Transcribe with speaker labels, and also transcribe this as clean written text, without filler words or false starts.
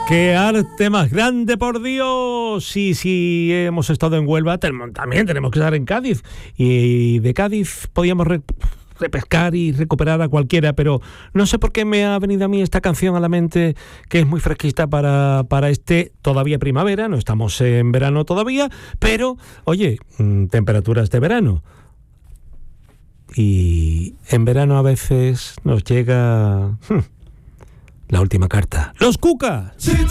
Speaker 1: ¡Qué arte más grande, por Dios! Y si hemos estado en Huelva, también tenemos que estar en Cádiz. Y de Cádiz podíamos repescar y recuperar a cualquiera, pero no sé por qué me ha venido a mí esta canción a la mente, que es muy fresquita para todavía primavera. No estamos en verano todavía, pero, oye, temperaturas de verano. Y en verano a veces nos llega la última carta. ¡Los Cucas!